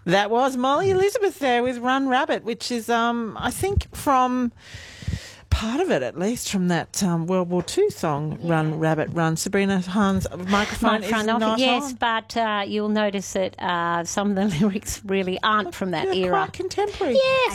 That was Molly Elizabeth there with Run Rabbit, which is, I think, from part of it at least from that World War II song, Run Rabbit Run. Sabrina Hahn's microphone is not on. Yes, but you'll notice that some of the lyrics really aren't from that They're era. quite contemporary. Yes.